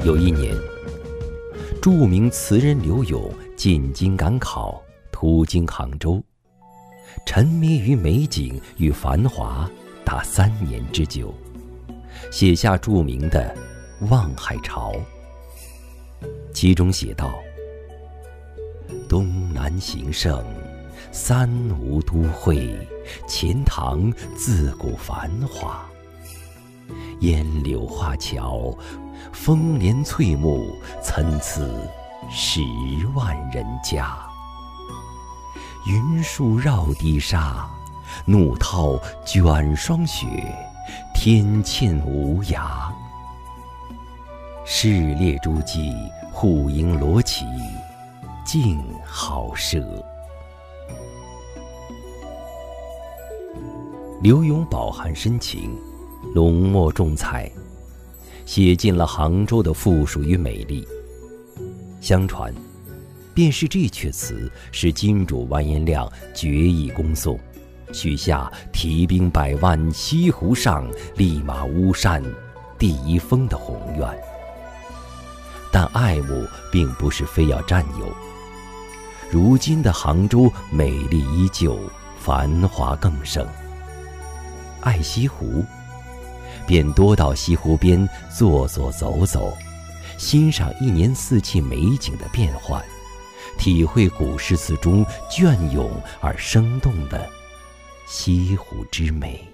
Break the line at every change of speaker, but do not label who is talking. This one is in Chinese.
有一年，著名词人柳永进京赶考，途经杭州，沉迷于美景与繁华达3年之久，写下著名的《望海潮》。其中写道：东南形胜，三吴都会，钱塘自古繁华。烟柳画桥，风帘翠幕，参差10万人家。云树绕堤沙，怒涛卷霜雪，天堑无涯。市列诸暨，户牨罗绮，竞好射。柳永饱含深情，浓墨重彩，写尽了杭州的富庶与美丽。相传，便是这阙词使金主完颜亮决意攻宋，许下提兵100万，西湖上立马巫山第1峰的宏愿。但爱慕并不是非要占有，如今的杭州美丽依旧，繁华更盛。爱西湖，便多到西湖边坐坐走走，欣赏1年4季美景的变换，体会古诗词中隽永而生动的西湖之美。